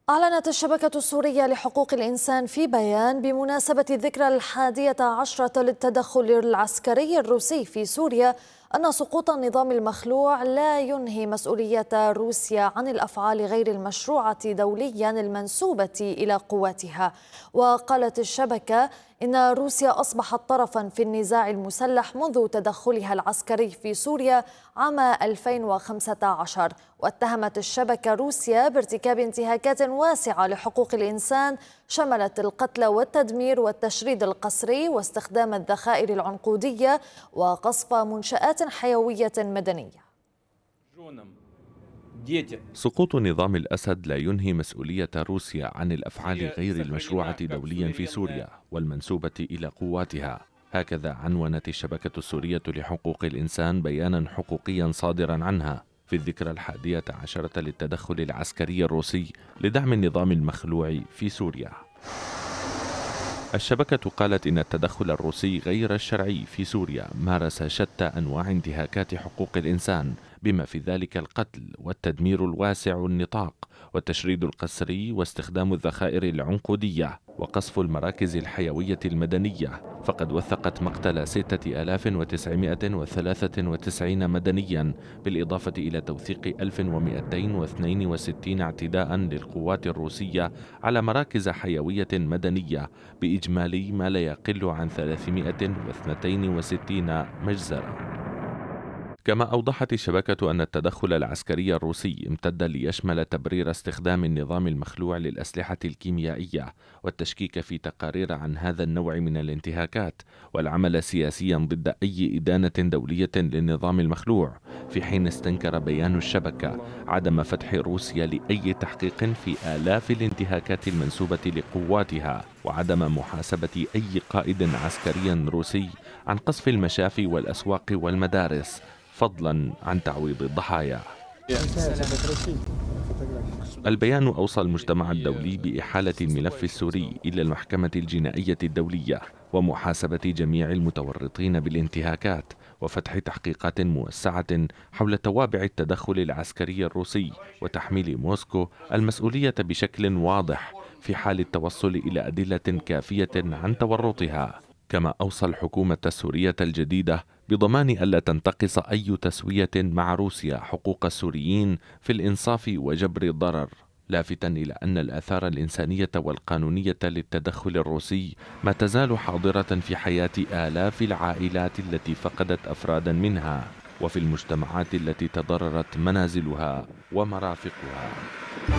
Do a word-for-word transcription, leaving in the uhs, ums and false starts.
أعلنت الشبكة السورية لحقوق الإنسان في بيان بمناسبة الذكرى الحادية عشرة للتدخل العسكري الروسي في سوريا أن سقوط النظام المخلوع لا ينهي مسؤولية روسيا عن الأفعال غير المشروعة دوليا المنسوبة إلى قواتها. وقالت الشبكة إن روسيا أصبحت طرفا في النزاع المسلح منذ تدخلها العسكري في سوريا عام ألفين وخمسة عشر، واتهمت الشبكة روسيا بارتكاب انتهاكات واسعة لحقوق الإنسان شملت القتل والتدمير والتشريد القسري واستخدام الذخائر العنقودية وقصف منشآت حيوية مدنية. سقوط نظام الأسد لا ينهي مسؤولية روسيا عن الأفعال غير المشروعة دوليا في سوريا والمنسوبة إلى قواتها. هكذا عنونت الشبكة السورية لحقوق الإنسان بيانا حقوقيا صادرا عنها في الذكرى الحادية عشرة للتدخل العسكري الروسي لدعم النظام المخلوع في سوريا. الشبكة قالت إن التدخل الروسي غير الشرعي في سوريا مارس شتى أنواع انتهاكات حقوق الإنسان بما في ذلك القتل والتدمير الواسع النطاق والتشريد القسري واستخدام الذخائر العنقودية وقصف المراكز الحيوية المدنية، فقد وثقت مقتل ستة آلاف وتسعمائة وثلاثة وتسعين مدنيا بالإضافة إلى توثيق ألف ومئتين واثنين وستين اعتداء للقوات الروسية على مراكز حيوية مدنية بإجمالي ما لا يقل عن ثلاثمائة واثنين وستين مجزرة. كما أوضحت الشبكة أن التدخل العسكري الروسي امتد ليشمل تبرير استخدام النظام المخلوع للأسلحة الكيميائية والتشكيك في تقارير عن هذا النوع من الانتهاكات والعمل سياسيا ضد أي إدانة دولية للنظام المخلوع، في حين استنكر بيان الشبكة عدم فتح روسيا لأي تحقيق في آلاف الانتهاكات المنسوبة لقواتها وعدم محاسبة أي قائد عسكري روسي عن قصف المشافي والأسواق والمدارس، فضلا عن تعويض الضحايا. البيان أوصى المجتمع الدولي بإحالة الملف السوري إلى المحكمة الجنائية الدولية ومحاسبة جميع المتورطين بالانتهاكات وفتح تحقيقات موسعة حول توابع التدخل العسكري الروسي وتحميل موسكو المسؤولية بشكل واضح في حال التوصل إلى أدلة كافية عن تورطها. كما أوصى الحكومة السورية الجديدة بضمان ألا تنتقص أي تسوية مع روسيا حقوق السوريين في الإنصاف وجبر الضرر، لافتا إلى أن الآثار الإنسانية والقانونية للتدخل الروسي ما تزال حاضرة في حياة آلاف العائلات التي فقدت أفرادا منها وفي المجتمعات التي تضررت منازلها ومرافقها.